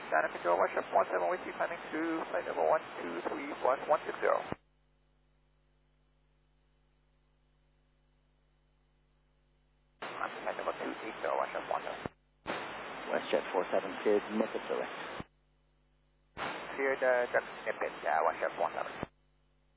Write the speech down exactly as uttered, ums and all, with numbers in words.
Dynamic control, one chef one seven, with you climbing to flight level one two three plus one six zero. I'm flight level two eight zero, one chef one seven. WestJet four seven cleared, missile direct. Cleared uh, direct snippet, uh, one chef one seven.